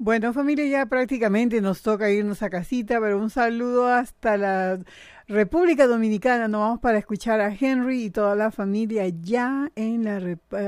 Bueno, familia, ya prácticamente nos toca irnos a casita, pero un saludo hasta la República Dominicana. Nos vamos para escuchar a Henry y toda la familia ya en la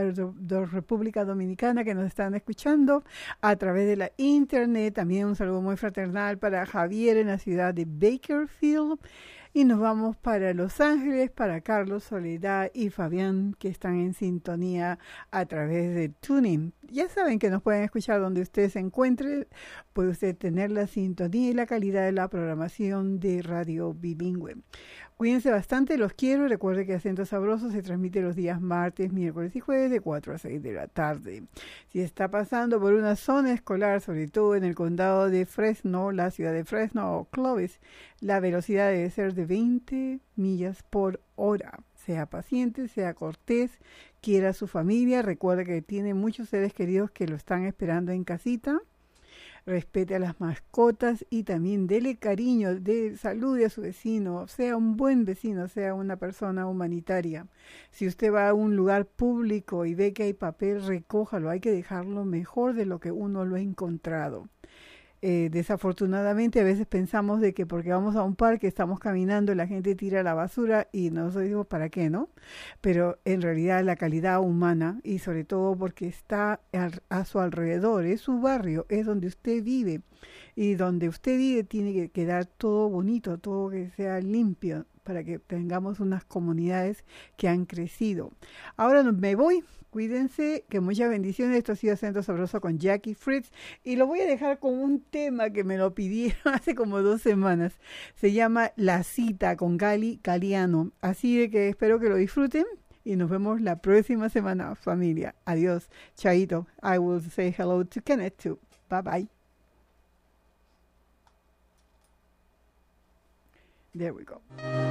República Dominicana que nos están escuchando a través de la internet. También un saludo muy fraternal para Javier en la ciudad de Bakersfield. Y nos vamos para Los Ángeles, para Carlos, Soledad y Fabián, que están en sintonía a través de Tuning. Ya saben que nos pueden escuchar donde usted se encuentre. Puede usted tener la sintonía y la calidad de la programación de Radio Bilingüe. Cuídense bastante, los quiero. Recuerde que Acento Sabroso se transmite los días martes, miércoles y jueves de 4 a 6 de la tarde. Si está pasando por una zona escolar, sobre todo en el condado de Fresno, la ciudad de Fresno o Clovis, la velocidad debe ser de 20 millas por hora. Sea paciente, sea cortés, quiera a su familia. Recuerde que tiene muchos seres queridos que lo están esperando en casita. Respete a las mascotas y también dele cariño, salude a su vecino, sea un buen vecino, sea una persona humanitaria. Si usted va a un lugar público y ve que hay papel, recójalo, hay que dejarlo mejor de lo que uno lo ha encontrado. Desafortunadamente a veces pensamos de que porque vamos a un parque, estamos caminando, la gente tira la basura y nosotros decimos, ¿para qué, no? Pero en realidad la calidad humana y sobre todo porque está a su alrededor, es su barrio, es donde usted vive y donde usted vive tiene que quedar todo bonito, todo que sea limpio para que tengamos unas comunidades que han crecido. Ahora me voy. Cuídense, que muchas bendiciones. Esto ha sido Acento Sabroso con Jackie Fritz. Y lo voy a dejar con un tema que me lo pidieron hace como 2 semanas. Se llama La Cita con Gali Galiano. Así de que espero que lo disfruten. Y nos vemos la próxima semana, familia. Adiós. Chaito. I will say hello to Kenneth too. Bye bye. There we go.